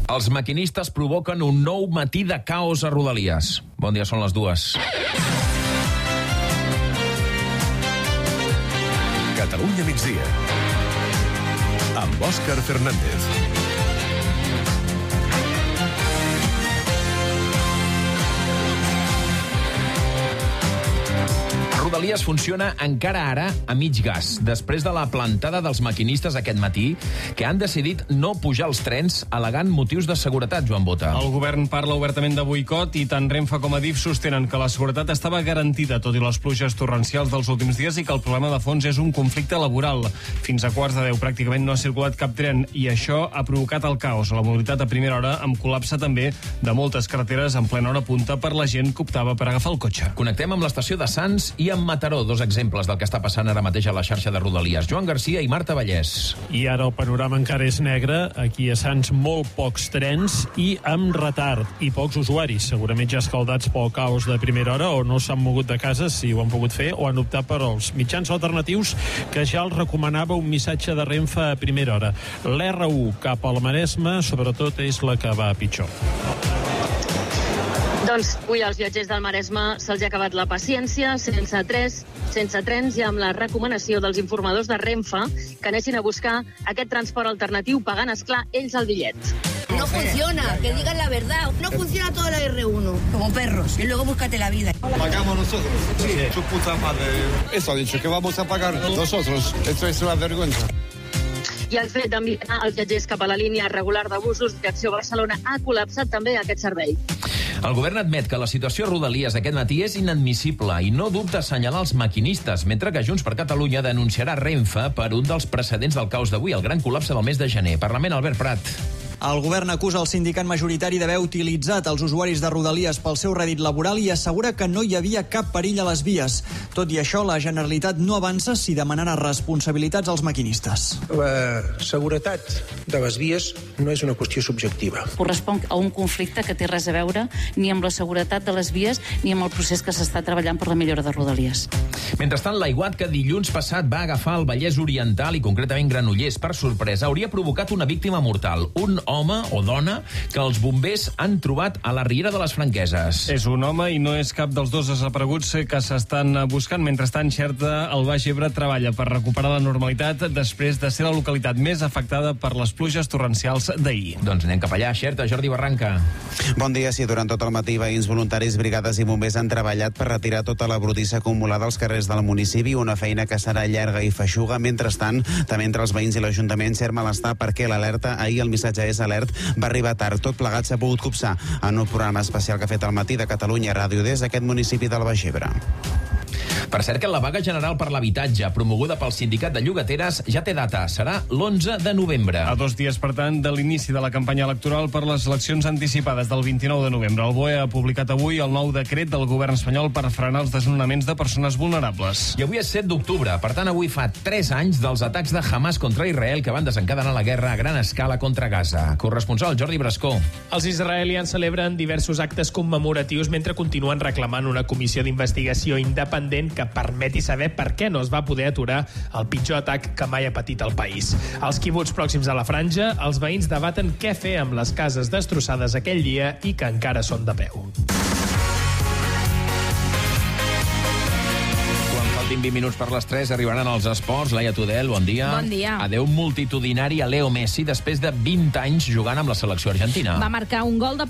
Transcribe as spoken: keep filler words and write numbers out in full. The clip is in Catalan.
Els maquinistes provoquen un nou matí de caos a Rodalies. Bon dia, són les dues. Catalunya migdia, amb Òscar Fernández. Rodalies funciona encara ara a mig gas, després de la plantada dels maquinistes aquest matí, que han decidit no pujar els trens al·legant motius de seguretat, Joan Bota. El govern parla obertament de boicot i tant Renfe com Adif sostenen que la seguretat estava garantida, tot i les pluges torrencials dels últims dies, i que el problema de fons és un conflicte laboral. Fins a quarts de deu pràcticament no ha circulat cap tren i això ha provocat el caos. La mobilitat a primera hora amb col·lapse també de moltes carreteres en plena hora punta per la gent que optava per agafar el cotxe. Connectem amb l'estació de Sants i amb Mataró, dos exemples del que està passant ara mateix a la xarxa de Rodalies. Joan Garcia i Marta Vallès. I ara el panorama encara és negre. Aquí a Sants molt pocs trens i amb retard i pocs usuaris, segurament ja escaldats pel caos de primera hora o no s'han mogut de casa, si ho han pogut fer, o han optat per als mitjans alternatius que ja els recomanava un missatge de Renfe a primera hora. L'R u cap al Maresme, sobretot, és la que va pitjor. Doncs avui als viatgers del Maresme se'ls ha acabat la paciència, sense tres, sense trens i amb la recomanació dels informadors de Renfe que anessin a buscar aquest transport alternatiu pagant, esclar, ells el bitllet. No funciona, que digan la verdad. No funciona todo la R uno, como perros, y luego búscate la vida. ¿Pagamos nosotros? Sí, su puta madre. Eso ha dicho, que vamos a pagar nosotros. Esto es una vergüenza. I el fet d'enviar els viatgers cap a la línia regular de busos direcció Barcelona ha col·lapsat també aquest servei. El govern admet que la situació a Rodalies aquest matí és inadmissible i no dubta assenyalar els maquinistes, mentre que Junts per Catalunya denunciarà Renfe per un dels precedents del caos d'avui, el gran col·lapse del mes de gener. Parlament, Albert Prat. El govern acusa el sindicat majoritari d'haver utilitzat els usuaris de Rodalies pel seu rèdit laboral i assegura que no hi havia cap perill a les vies. Tot i això, la Generalitat no avança si demanarà responsabilitats als maquinistes. La seguretat de les vies no és una qüestió subjectiva. Correspon a un conflicte que té res a veure ni amb la seguretat de les vies ni amb el procés que s'està treballant per la millora de Rodalies. Mentrestant, l'aiguat que dilluns passat va agafar el Vallès Oriental i concretament Granollers per sorpresa hauria provocat una víctima mortal, un home o dona que els bombers han trobat a la Riera de les Franqueses. És un home i no és cap dels dos desapareguts que s'estan buscant. Mentrestant, Xerta, el Baix Ebre treballa per recuperar la normalitat després de ser la localitat més afectada per les pluges torrencials d'ahir. Doncs anem cap allà, Xerta, Jordi Barranca. Bon dia. Sí, durant tot el matí, veïns, voluntaris, brigades i bombers han treballat per retirar tota la brutissa acumulada als carrers del municipi, una feina que serà llarga i feixuga. Mentrestant, també entre els veïns i l'Ajuntament cert malestar perquè l'alerta, ahir el missatge és alert, va arribar tard. Tot plegat s'ha pogut copsar en un programa especial que ha fet al matí de Catalunya Ràdio des d'aquest municipi del Baix Ebre. Per cert, que la vaga general per l'habitatge promoguda pel sindicat de llogateres ja té data. Serà l'onze de novembre. A dos dies, per tant, de l'inici de la campanya electoral per les eleccions anticipades del vint-i-nou de novembre. El B O E ha publicat avui el nou decret del govern espanyol per frenar els desnonaments de persones vulnerables. I avui és set d'octubre. Per tant, avui fa tres anys dels atacs de Hamas contra Israel que van desencadenar la guerra a gran escala contra Gaza. Corresponsal Jordi Brascó. Els israelians celebren diversos actes commemoratius mentre continuen reclamant una comissió d'investigació independent que permeti saber per què no es va poder aturar el pitjor atac que mai ha patit el país. Als quibuts pròxims a la franja, els veïns debaten què fer amb les cases destrossades aquell dia i que encara són de peu. vint minuts per les tres, arribaran els esports. Laia Tudel, bon dia. Bon dia. Adeu multitudinari a Leo Messi després de vint anys jugant amb la selecció argentina. Va marcar un gol de